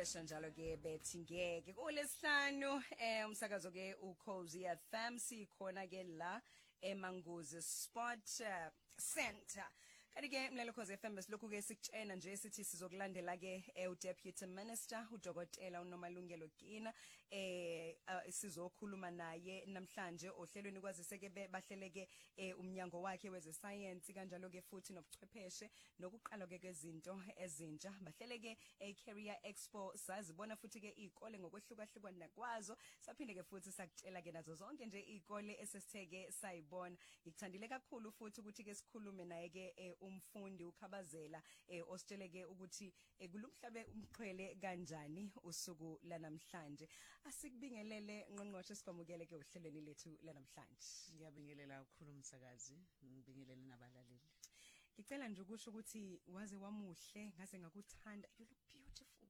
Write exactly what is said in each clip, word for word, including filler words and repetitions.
sesha njalo ke bethi ngeke kulesihlanu eh umsakazo ke uCozy F M sikhona ke la eManguzi Sport uh, Center. Kanti ke mlelo Khosi F M besilokhu ke sikutshena nje sithi sizokulandela ke u Deputy Minister uDokotela uNomalungelo Gcina eh uh, sizokhuluma naye namhlanje ohlelweni kwazise ke bahleleke eh, umnyango wakhe weze science kanjalo ke futhi nobuchwepheshe nokuqala ke kwezinto ezintsha bahleleke e Career Expo sazibona futhi ke izikole ngokwehlukahlukana kwazo saphinde ke futhi sakutshela ke nazo zonke nje izikole esesitheke sayibona ngikuthandile kakhulu futhi ukuthi ke sikhulume naye ke eh, umfundi ukhabazela eh ositsheleke ukuthi kulumhlabe umqhwele kanjani usuku lanamhlanje asikubingelele ngqongqoshe sikwamukele ke uhlelweni lethu lanamhlanje. Ngiyabingelela ukukhulu umsakazi ngibingelele nabalaleli. Ngicela nje ukusho ukuthi waze wamuhle ngase ngakuthanda you look beautiful.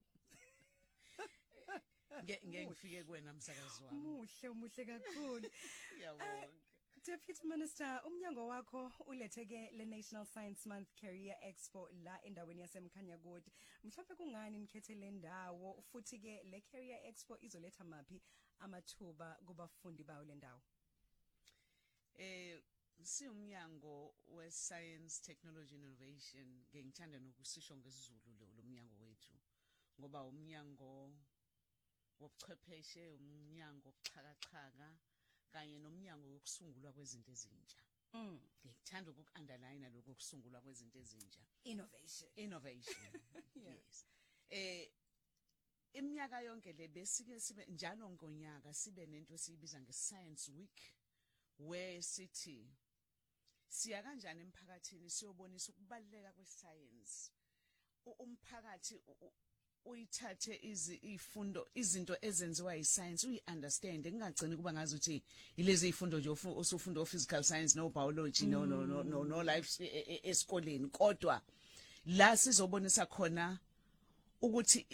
Ngeke ngifike kuwena umsakazi wami. Muhle umuhle kakhulu. Yabonga. Deputy Minister, umnyango wakho uletheke le National Science Month Career Expo la endaweni yaseMkhanyagodi. Mhlawumbe kungani nikhethe le ndawo futhi ke le Career Expo izoletha maphi amathuba kubafundi bawo le ndawo? Eh si umnyango we Science, Technology and Innovation ngengithanda nokusisho ngesizulu lo mnyango wethu ngoba umnyango wobuchwepheshe, umnyango obuxhakaxhaka kanye nomnyango wokusungulwa kwezinto ezintsha. Mm. Ngikuthanda uku-underline lokho kusungulwa kwezinto ezintsha. Innovation. Innovation. Yeah. Yes. Eh iminyaka yonke le besike sibe njalo ngonyaka sibe nento esibiza nge-Science Week where sithi siya kanjani emphakathini siyobonisa ukubaluleka kwe-science. Umphakathi uyithathe izifundo izinto ezenziwa iscience uyi-understand ngingagcini kuba ngazi ukuthi ilezi ifundo nje osufunda o physical science no biology no no no no, no life esikoleni kodwa la sizobonisa khona ukuthi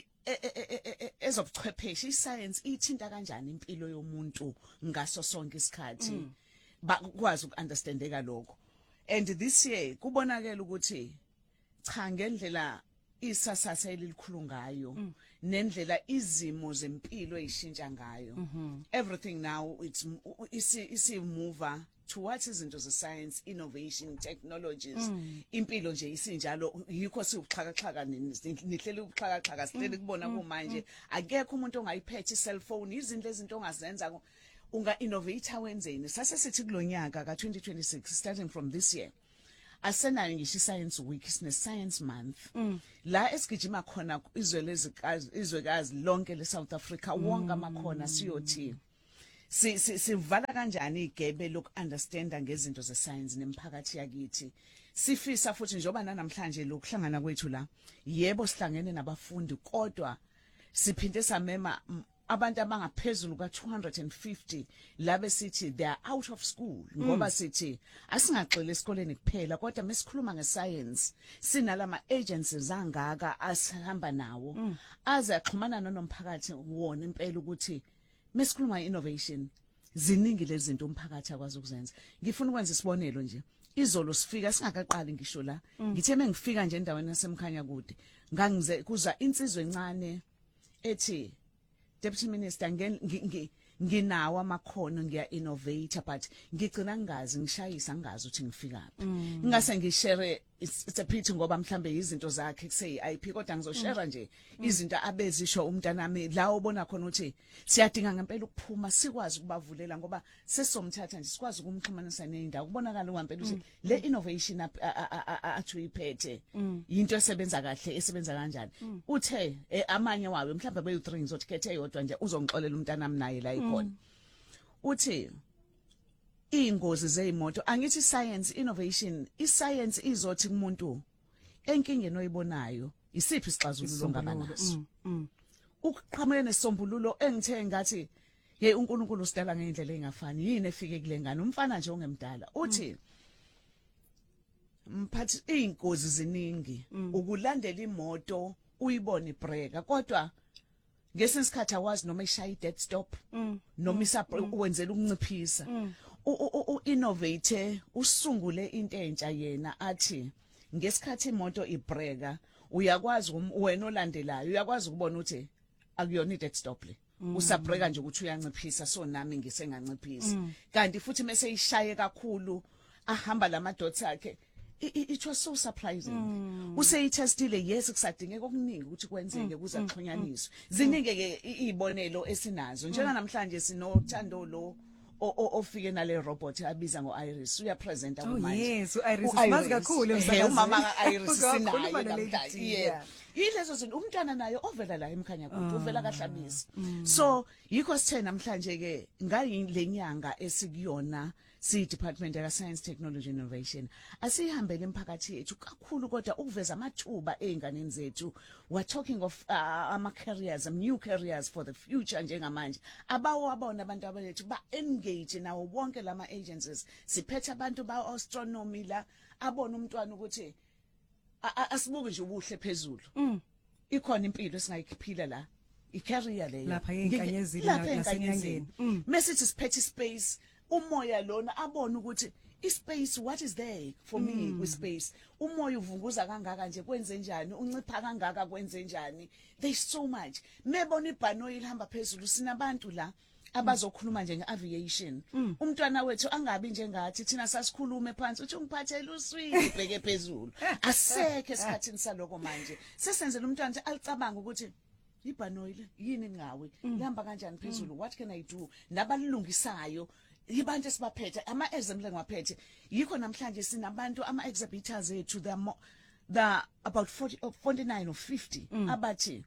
ezobuchwepheshe iscience ithinta kanjani impilo yomuntu ngaso sonke isikhathi bakwazi ukunderstandeka lokho. And this year kubonakala ukuthi cha ngendlela isasasa elikhulu ngayo mm. nendlela izimo zempilo ezishintsha ngayo mm -hmm. everything now it's isi isi mover towards izinto ze science, innovation, technologies mm. impilo nje isinjalo yikho siuxhakaxhaka nihlele ukuxhakaxhaka sihlele kubona mm. kumanje akekho umuntu ongayiphethe cellphone izinto ezinto ongazenza unga innovator wenzeni sase sithi kulonyaka ka twenty twenty-six starting from this year asenayo ngisho Science Week isine Science Month mm. la esigijima khona izwe lezikazi izwekazi lonke le South Africa wonke amakhona siyothi si sivala kanjani igebe loku understanda ngezinto ze science nemphakathi yakithi sifisa futhi njoba namhlanje lokuhlangana kwethu la yebo sihlangene nabafundi kodwa siphinde samema abantu abangaphezulu ka two hundred fifty labe sithi they are out of school ngoba mm. sithi asingagxile esikoleni kuphela kodwa mesikhuluma ngescience sinalama agencies angaka asihamba nawo mm. aze axhumana nomphakathi wona impela ukuthi mesikhuluma innovation ziningi lezi zinto umphakathi akwazi ukuzenza. Ngifuna ukwenza isibonelo nje izolo sifika singakaqali ngisho la mm. ngithe mengifika nje endaweni yaseMkhanyagodi ngangize kuza insizwe encane ethi Deputy Minister ngi nginawo amakhono ngiya innovate but ngigcina ngazi ngishayisa ngazi ukuthi ngifikaphi mm. ngase ngishare it's a pity ngoba mhlambe izinto zakhe kusey I P kodwa ngizoshare nje mm. izinto abezisho umntanami la ubona khona ukuthi siyadinga ngempela ukuphuma sikwazi ukubavulela ngoba sesomthatha nje sikwazi ukumxhumanisa nendawo kubonakala ngempela ukuthi mm. le innovation athu iphethe mm. into esebenza kahle esebenza kanjani mm. uthe eh, amanye wawo mhlambe beyu three ngizothi kethe yodwa nje uzongixolela umntanami naye la ikhona mm. uthi ingozi zeimoto angithi science innovation iscience izothi kumuntu enkingeni oyibonayo isiphi isixazululo ngabanaso mm, mm. ukuqhamuka nesombululo engithe ngathi ye uNkulunkulu usidala ngendlela engafani yini efike kule ngane umfana nje ongemdala uthi mphathi ingozi ziningi mm. ukulandela imoto uyibone ibreaka kodwa ngesinsikhathi awazi noma ishaya dead stop mm. noma isa mm. wenzela ukunciphisa mm. u innovate usungule into entsha yena athi ngesikhathi imoto ibreaka uyakwazi wena olandelayo uyakwazi ukubona ukuthi akuyona i-dead stop le usabreaka nje ukuthi uyanciphisa so nami ngisenganciphisa kanti futhi mase ishaye kakhulu ahamba lamadots akhe it was so surprising useyitestile yes kusadingeka okuningi ukuthi kwenzeke kuze axhunyaniswe ziningi ke izibonelo esinazo njenga namhlanje sinothando lo ofike nale robot abiza ngoIris uyapresenta kumanje. Oh yes, uIris simazi kakhulu emsakazweni. Umama kaIris sinayo namhlanje. Yeah. Yilezo zinto umntana naye ovela la emkhanya kude uvela kaHlabisa. So yikho sithe namhlanje ke ngayilenyanga esikuyona si Department of Science, Technology and Innovation asihambele emphakathi yethu kakhulu kodwa ukuveza amathuba einganeni zethu. We're talking of uh, ama careers, um, new careers for the future njengamanje. Abawo abona abantu abalethu ba engage nawo wonke lama agencies. Siphethe abantu ba astronomy la abona umntwana ukuthi asibuke nje ubuhle phezulu. Ikhona impilo esingayiphila la. I-career leyo. Lapha enkanyezini nasenyangeni. Mesithi siphethe space umoya lona abona ukuthi ispace what is there for mm. me with space umoya uvunguza kangaka nje kwenze njani uncipha kangaka kwenze njani there's so much mebona ibhanoyi lihamba phezulu sinabantu la abazokhuluma nje ngeaviation mm. umntwana wethu angabi njengathi thina sasikhulume phansi uthi ungiphathele uswini bheke phezulu asekhe esikhathini saloko manje sesenzele umntwana alicabanga ukuthi ibhanoyi yini ngawe lihamba kanjani phezulu what can I do nabalungisayo yibantu esibaphethe ama example ngwaphethe yikho namhlanje sinabantu ama exhibitors ethu the the about forty forty-nine or fifty mm. abathi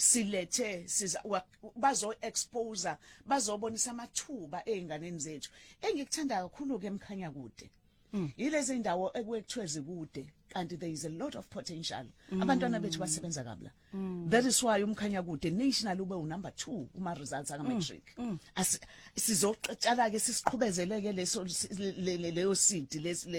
silethe siza bazo expose bazobonisa amathuba einganeni zethu engikuthanda kakhulu ke emkhanya kude mm. yilezi indawo ekwekuthiwe kude kanti there is a lot of potential mm. abantwana bethu basebenza kabla mm. that is why umkhanya kude national ube number two kuma results aka matric mm. mm. sizoqala ke sisiqhubezeleke leso leyo seed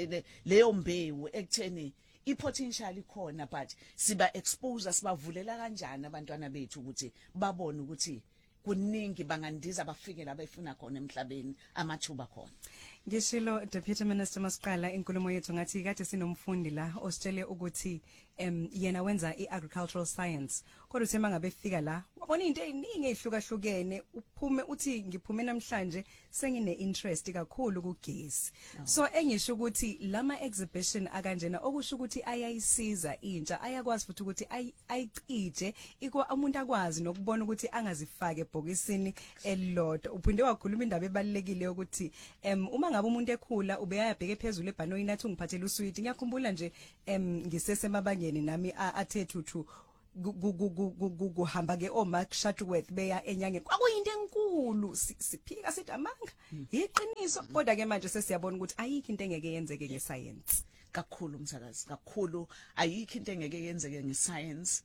leyo mbewu ekutheni ipotential ikhona but siba expose sibavulela kanjani abantwana bethu ukuthi babone ukuthi kuningi bangandiza bafike la befuna khona emhlabeni amathuba khona. Ngishilo Deputy Minister Masiqala inkulumo yethu ngathi kade sinomfundi la ositshele ukuthi em yena wenza iagricultural science kodwa uthe mangabe efika la wabona into eziningi ezihlukahlukene uphume uthi ngiphume namhlanje sengine interest kakhulu kugesi no. So engisho ukuthi lama exhibition akanjena okusho ukuthi ayayisiza intsha ayakwazi futhi ukuthi ayicije iko umuntu akwazi nokubona ukuthi angazifake ebhokisini elilodwa uphinde wakhuluma indaba ebalekile ukuthi em uma ngabe umuntu ekhula ubeyabheke phezulu ebhanoyi nathi ungiphathele usweet ngiyakhumbula nje em ngisesemabangeni nami athethuthu kuhamba ke oMark Shuttleworth beya enyangeni kwakuyinto enkulu siphika sithi amanga iqiniso kodwa ke manje sesiyabona ukuthi ayikho into engeke yenzeke ngescience kakhulu umsakazi kakhulu ayikho into engeke yenzeke ngescience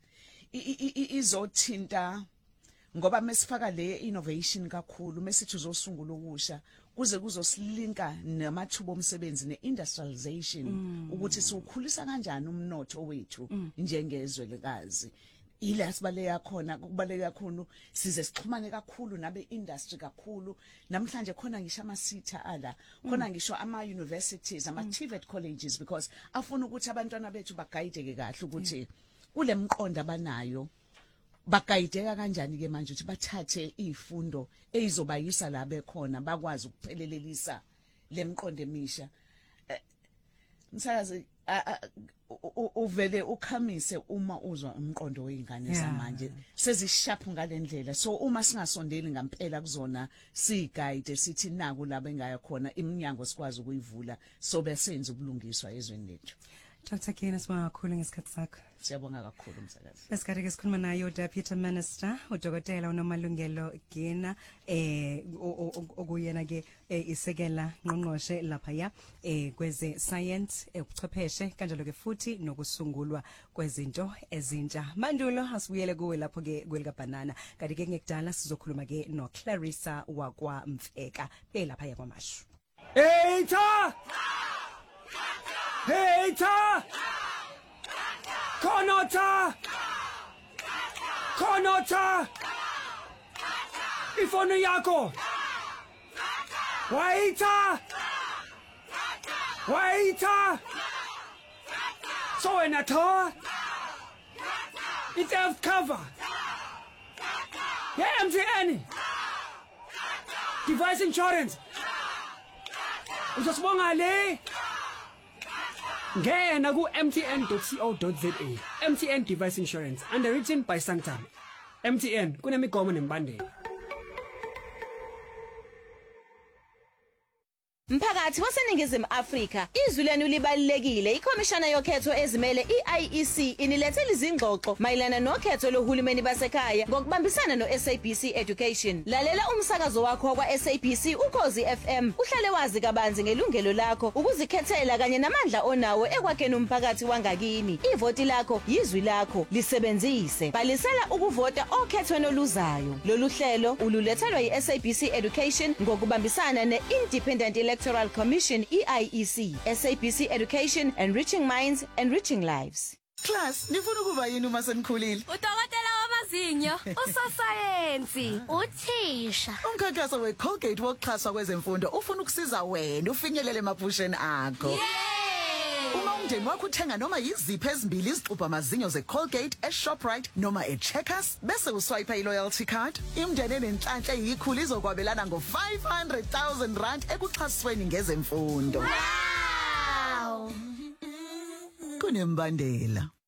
izothinta ngoba mesifaka le innovation kakhulu mesithi uzosungula ukusha kuze kuzosilinka namathuba omsebenzi neindustrialization mm. ukuthi siukhulisa kanjani umnotho wethu mm. njengezwe lekazi ila sibaleka khona kubaleka kakhulu size sixhumane kakhulu nabe industry kakhulu namhlanje khona ngisho ama sitha ala khona ngisho ama universities ama T V E T colleges because afuna ukuthi abantwana bethu bagayideke kahle ukuthi kule mqondo abanayo bakayideka kanjani ke manje ukuthi bathathe izifundo ezizobayisa la bekhona bakwazi ukuphelelelisa lemqondo emisha msakazi uvele ukhamise uma uzwa umqondo weingane zamanje sezishaphu ngalendlela so uma singasondeli ngampela kuzona siguide sithi naku laba engaya khona iminyango sikwazi ukuyivula so besenze ubulungiswa ezweni lethu. Doctor Kena sibakhulu ngesikhathi sakho. Siyabonga kakhulu msakazi. Besikade ke sikhuluma nayo Deputy Minister uDokotela uNomalungelo Kena eh okuyena ke isekela ngqongqoshe lapha ya eh kweze science ebuchwepheshe kanjalo ke futhi nokusungulwa kwezinto ezintsha. Mandulo asibuyele kuwe lapho ke kwelika banana kanti ke ngekudala sizokhuluma ke no Clarissa wakwa Mfeka belapha ya kwamashu. Hey cha! Hey cha! Konota! Konota! Ifoni yako! Waita! Waita! So in a tour? It's have cover! nge-M T N Device Insurance uzosibonga le ngena ku m t n dot co dot za. M T N Device Insurance underwritten by Santam. M T N kunemigomo nembandela. Mphakathi waseningizimu Afrika, izwi lenu libalulekile. Ikhomishana yokhetho ezimele i-I E C inilethele izingxoxo mayelana nokhetho lohulumeni basekhaya ngokubambisana no-S A B C Education. Lalela umsakazo wakho kwa S A B C Ukhozi F M. Uhlale wazi kabanzi ngelungelo lakho ukuzikhethela kanye namandla onawo ekwakheni umphakathi wangakini. Ivoti lakho yizwi lakho, lisebenzise. Balisela ukuvota okhethweni oluzayo. Lolu hlelo ululethelwa yi-S A B C Education ngokubambisana ne-Independent Electoral Commission I E C. S A B C Education, enriching minds, enriching lives. Class, nifuna ukuba yini uma senikhulile? Udokotela wamazinyo, usosayensi, uthisha. Umkhankaso weColgate wokuxhaswa kwezemfundo ufuna ukusiza wena ufinyelele emaphusheni akho. Yay! Uma umndeni wakho uthenga noma yiziphi ezimbili izixubha amazinyo zeColgate eShoprite noma eCheckers bese uswipe iloyalty card, imndeni enenhlanhla eyikhulu izokwabelana ngo five hundred thousand rand ekuxhasweni ngezemfundo. Wow! Kunembandela.